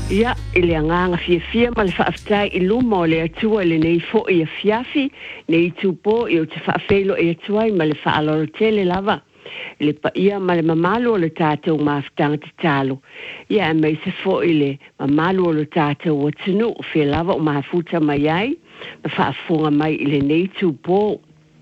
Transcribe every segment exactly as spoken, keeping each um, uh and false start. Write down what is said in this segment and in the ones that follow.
Ia, ili anganga fia fia ma le whaaftai i luma o le atua le nei fo i a fiafi, nei tupo i o te whaafeilo i atua i ma le whaaloro tele lava. Le pa ia ma le mamalu o le tātou maaftanga te talo. Ia e mei se fo i le mamalu o le tātou o tunu o fia lava o mahafuta mai ai, ma whaafunga mai i le nei tupo.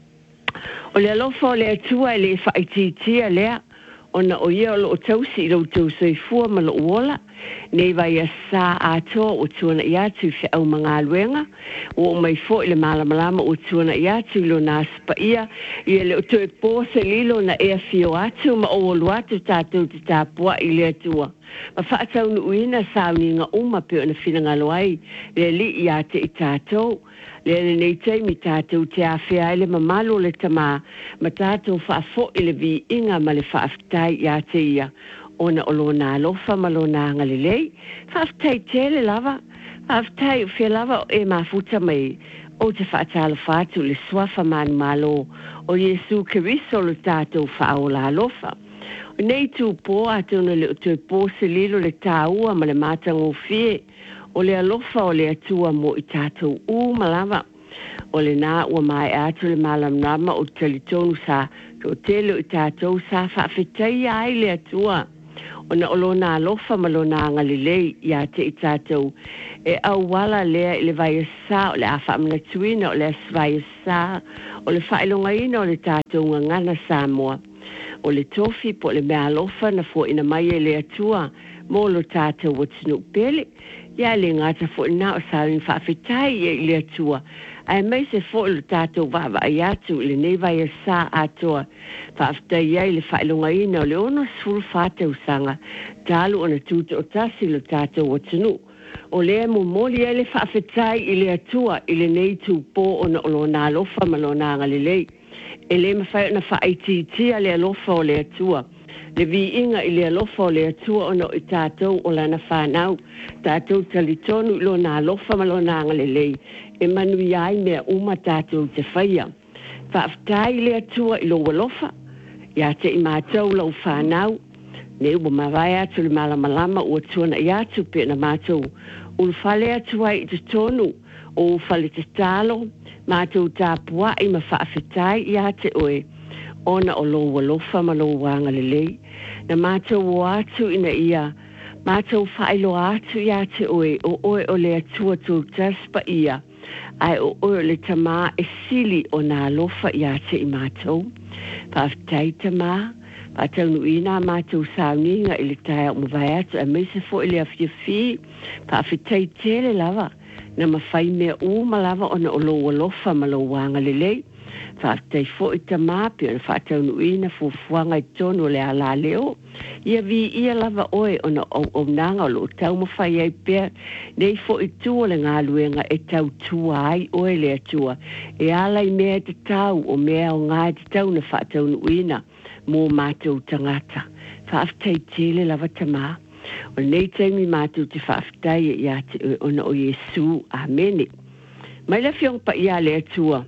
O le alofa o le atua i le whaititia lea, ona o ia o lo tausi i lo tau soifua ma lo uola, nei vai a sa ato o tuana i atu fe au mga aluenga, o mai fo i le malamalama o tuana i atu lo naspa ia, i le o tue pose lilo na ea fio atu ma o olu atu tātou te tāpua i le atua. Ma whaatau nu uina sauni nga uma pe ona whina ngalo ai, le li i ate i tātou, le nei teimi tātou te awhea ele mamalo le tama, ma tātou whaafo i le vi inga ma le whaaftai i ate ia. Ona o lona alofa ma lona angalelei, whaaftai tele lava, whaaftai o whia lava o e mafuta mai, o te whaatalo whātu le swafa manu malo, o Jesu Keriso lo tātou whaola alofa. O nei tū pō atuna le o tue pō se lilo le tāua ma le mātango fie, o le alofa o le atua mo i tātou u malava. O le nā ua mai atu le malam nama o talitonu sa, o tele o i tātou sa whaafetai ai le atua. O na o lona alofa ma lona angalilei i ate i tātou. E au wala lea i le vai sa o le afa amna tuina o le asvai sa, o le whailonga ina o le tātou ngangana Samoa. O le tofi po le mea alofa na fo ina mai e le atua, mo lo tātou o tinu pele, ia le ngata fo ina o sāwin whaafetai e le atua. Ai mai se fo lo tātou wawa ai atu le neiva ia sa atoa. Whaafetai ia le whailonga ina o le ono suru whātau sanga, tālu o na tūta o tasi lo tātou o tinu. O le mo moli e le whaafetai i le atua i le nei tū pō o na olo nā lofa ma lo nā ngalilei. E le mawhai na whaititia le alofa o le atua. Le vi inga i le alofa o le atua ono i tātou o lana whanau. Tātou talitonu ilo nā alofa ma lo nā ngalelei. E manu iai mea uma tātou te whaia. Whaaftai le atua i lo walofa. Ia te i mātou lau whanau. Ne ua mawai atu le malamalama ua tuana i atu pe na mātou. Ulu whale atua i te tonu. O whale te talo. Mātou tāpua i ma whaafetai i ate oe. Ona o lo walofa ma lo wanga lelei. Na mātou o atu ina ia. Mātou whailo atu i ate oe. O oe o le atua tō taspa ia. Ai o oe o le tamā e sili o nā alofa i ate i mātou. Whaafetai tamā. Pātau nu ina mātou sāuninga i le taia o mwai atu. A meise fo i le awhiawhi. Whaafetai tele lava. Na mawhai mea u malava o na o lo walofa ma lo wanga lelei. Whaafetai fo i ta māpi o na whaatau nuina fufuanga i tono le ala leo. Ia vi ia lava oe o na o, o nanga o lo tau mawhai ai pia. Nei fo i tua le ngā luenga e tau tua ai oe le atua. E ala i mea te tau o mea o ngā te tau na whaatau nuina. Mō mātou tangata. Whaafetai tele lava ta maa. O nei taimi mātou te whaafetai e ia te ona o Jesu. Amene. Mai la fiong pa ia le atua.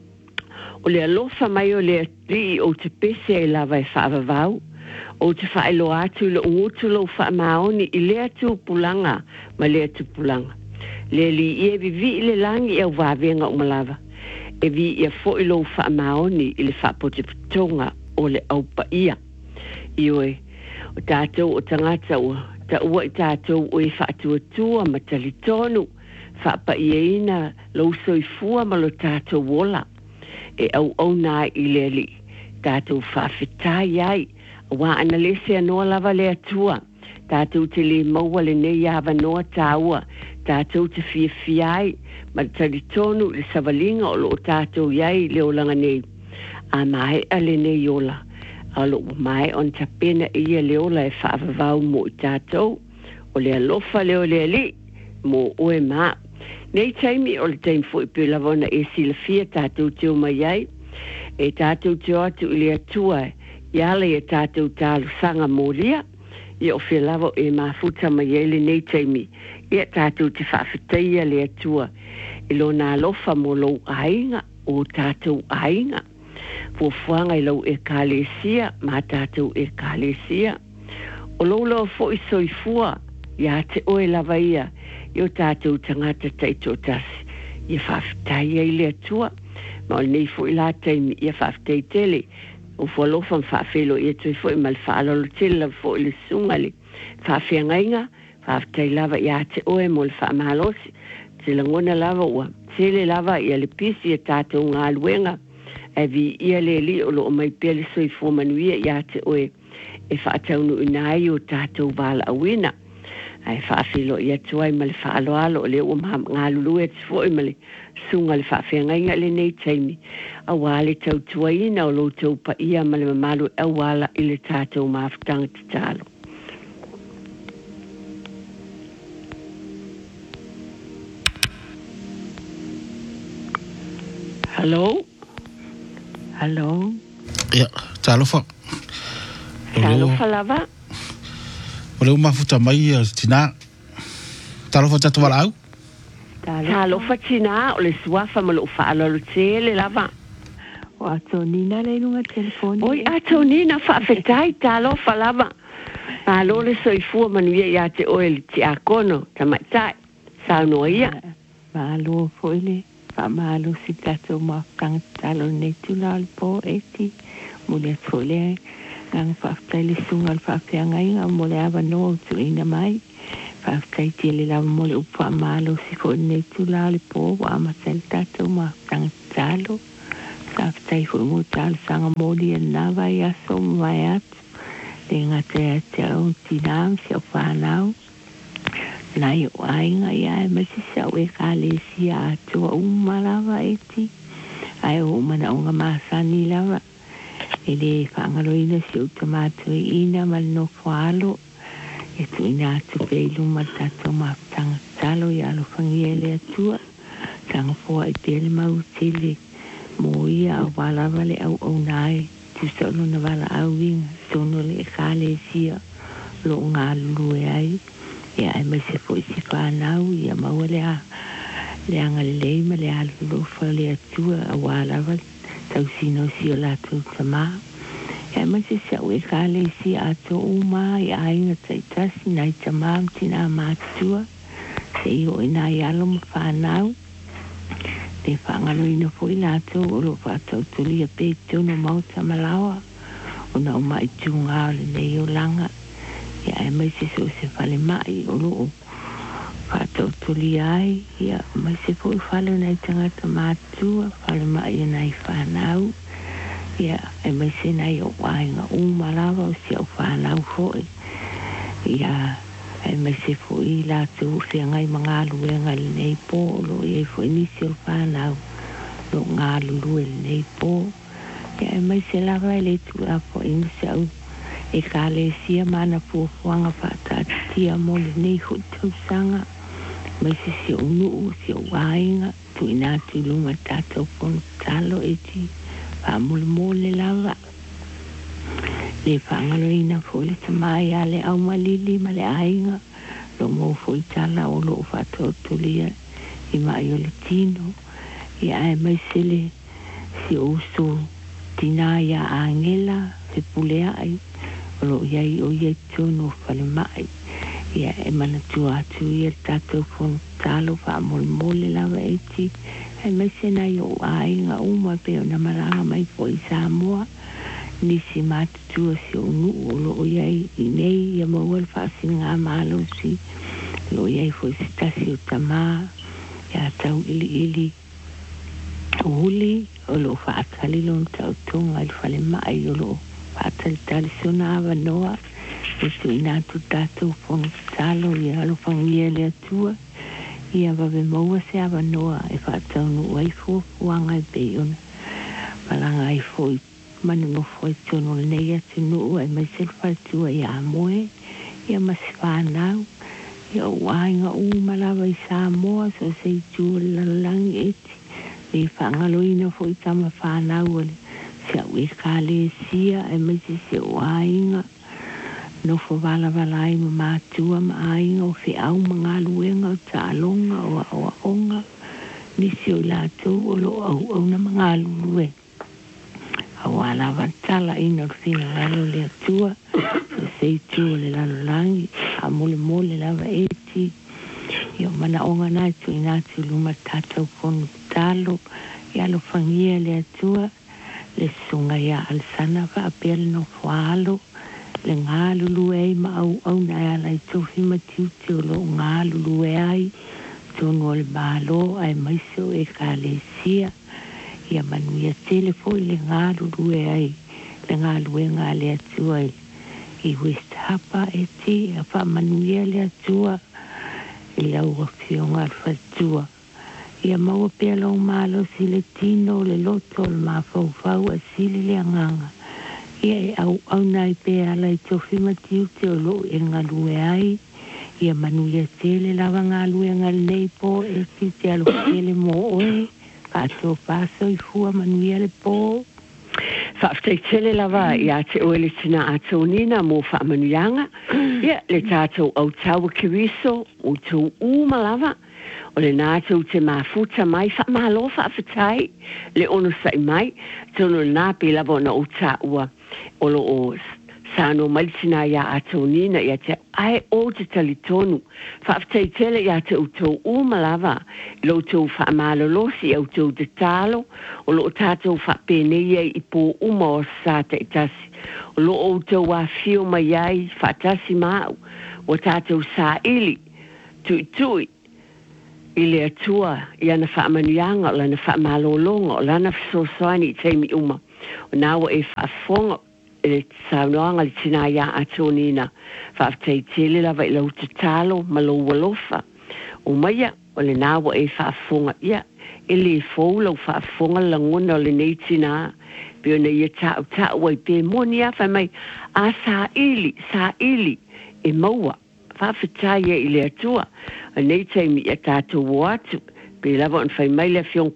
O le alofa mai o le atri o te pese e lava e whaavavau. O te whaelo atu le ungutu lo whaamaoni i le atu pulanga ma le atu pulanga. Le li i e vivi i le langi e au wawenga o malava. E vi i a fo i lo whaamaoni i le whaapote putonga o le au pa ia. Ioi. O tātou o tangata o ta ua i tātou o e whaatuatua ma talitonu, whaapa i eina lau soifua ma lo tātou wola. E au au nā i le li, tātou whaafetai ai, wā ana lese anoa lava le atua, tātou te le maua le nei awa noa tāua, tātou te fia fiai, ma talitonu le savalinga o lo tātou iai le olanga nei. A mai a le nei ola. Alo mai on tapena ia leola e whaavavau mo i tātou, o le alofa leo le li, mo oe maa. Nei taimi o le taimi fo i pēlavona e sila fia tātou teo mai ai, e tātou teo atu i le atua, i ala e tātou tālu sanga mōria, i o fia lavo e mafuta mai ai le nei taimi, i a tātou te whaafeteia le atua, i lo nā alofa mo lo ainga, o tātou ainga. Fuafuanga i lau e kālesia, mā tātou e kālesia. O lau lau fo i soifua, ia te oe lava ia, i o tātou tangata tai tō tasi, ia whawhitai ai lea tua, ma o nei fo i la taimi ia whawhitai tele, o whalofa mwhawhelo ia tui fo i mal whaalolo tele la fo i le sungale, whawhiangainga, whawhitai lava ia te oe mo le whaamalosi, te langona lava ua, tele lava ia le pisi ia tātou ngā luenga, e vi ia le li o lo o mai pele soi fo manuia ia te oe, e whaataunu unai o tātou wala awina. Ai whaafilo ia tuai ma le whaaloalo o le o maha ngā lulu e tifo i ma le sunga le whaafengainga le nei taimi. A wale tau tuaina o lo tau pa ia ma le mamalu e wala i le tātou maafutanga te talo. Hello? Hello? Ia, talofa. Talofa lava? O leo mafuta mai tina. Talofa tatu wala au? Talofa tina o le suafa ma lo whaalolo tele lava. O ato nina le nunga telefoni. Oi, ato nina whaafetai talofa lava. Malo le soifua manuia ia te oe ti a kono, tamaitai. Sauno ia. Malo foile. Malo si tato maafutanga talo nei tula al po eti. Mule foile. Ngang whaftai le sunga al whawhiangai ngā mole awa no tu ina mai. Whaftai tia le lawa mole upa malo si fo nei tula le po wa amasel tato maafutanga talo. Whaftai fo mo talo sanga moli e nawa i aso mai atu. Le ngate a te au tinam si au whanau. Nai o ainga ia e masi sa ue ka le si a atua umalawa eti. Ai o mana o ngā masani lawa. E le whaangaroina si o tamato e ina mal no whaalo. E tu ina atu peilu ma tato maafutanga talo i alo whangia le atua. Tanga fua e pele mau tele. Mo ia a walawa le au au nai. Tu solo na wala au inga. Sono le e ka le sia. Lo ngā lue ai. Ia e mai se fo i si whanau. Ia maua le a. Le anga le leima le alu lo wha le atua a walawa. Tau sino si o lātou tamā. E mai se sau e kāle si ato uma i ainga taitasi nai tamā mtina mātua. Se i o i nai alo ma whanau. Le whangalo ina fo i lātou o lo whātau tuli a pē tono mauta malawa. O na o mai tūngā o le nei o langa. Ia e mai se so se whale mai o lo o whātau tuli ai. Ia mai se fo i whale nei tangata mātua. Whale mai nei whanau. Ia e mai se nei o wainga umalawa o si au whanau foi. Ia e mai se fo i lātou se ngai mga luenga le nei pō. Lo i e fo i nisi o whanau. Lo ngā lulu e le nei pō. Ia e mai se lawa e le tu a fo i nisi au. E ka le sia mana fuafuanga whātātia mo le nei hoi tausanga. Mai se se o nuu, se o wainga. Tu ina tu luma tātou pono talo e ti. Wha mole mole lava. Le whangalo ina fo le tamai a le au malili ma le ainga. Lo mo fo i tala o lo whatou tulia. I mai o le tino. I ai mai se le si o so tina ia angela. Se pulea ai. Lo iai o iai tono whale mai. Ia e mana tu atu i e tātou pono talo wha mole mole lava e ti. E mai se nai o ainga uma pe o na maranga mai po i Samoa. Nisi mātutua si o nu o lo iai i nei i a maua le whaasi ngā malo si. Lo iai fo i sitasi o tamā. Ia tau ili ili. Huli o lo whaatali lo tau tonga i whale mai o lo whaatali tali sona awa noa. E tu ina tu tātou pono talo i alo whangia le atua. Ia wawe maua se awa noa e whaatau no ai fuafuanga i peiona. Malanga ai fo i manu no fo i tono nei atu no ai mai se whaatua i a moe. Ia masi whanau. Ia uainga u malawa i Samoa so se i tua lalangi eti. Le whangalo ina fo i tama whanau ale. Se au e kāle sia ai mai se se uainga. No fo wala wala ai ma mātua ma ainga o whi au ma ngā luenga o ta alonga o a o a onga. Nisi o lātou o lo au au na ma ngā lue. A wala wantala ina o whina ngalo le atua. sei tu le lalolangi a mole mole lava eti ia mana onga nai tu ina tu luma tātou konu talo ia lo fangia le atua le sunga ia alsana va apel no fualo le ngā lulu ei ma au au nai ala i tofi matiu te o lo ngā lulu e ai tonu o le malo ai maiso e ka le sia ia manuia tele fo i le ngā lulu e ai le ngā lue ngā le atua i i West Hapa e ti a wha manuia le atua i lau a fionga al fatua ia maua pia lau malo si le tino le loto le mafau fau a sili le anganga ia e au au nai pia ala i tofi matiu te o lo e ngā lue ai ia manuia tele lava ngā lue ngā nei po e si te alo tele mo oe ka ato paso i fua manuia le po Whaaftai tele lava i a te oele tina a tau nina mō whaamanuianga. Ia, le tātou au taua kiriso o tau uma lava. O le nātou te mafuta mai whaamalo whaafatai. Le ono sai mai, tono nā pe lava na o tāua. O lo o sāno malitina ia a tau nina ia te ai o te talitonu. Whaaftai tele ia te o tau uma lava. Lo tau whaamalo losi au tau te talo. O lo tātou whaapenei i pō uma o sā te itasi. O lo o tau a whio mai ai whaatasi mau. O tātou sā ili, tui tui, i le atua, i ana whaamanuianga, o lana whaamalolonga, o lana whasosoani i teimi uma. O nāwa e whaafonga, e le saunoanga le tina ia a tōnina. Whaaftei tele lava i lau te talo, malo walofa. O maia, o le nāwa e whaafonga ia, e le fōlau whaafonga langona o le neitina. Pio na ia tāu tāu ai pē moni a whai mai, a sā ili, sā ili, e maua. Whaafetai e i le atua, a nei teimi e tātou o atu, pē lava on whai mai le fiong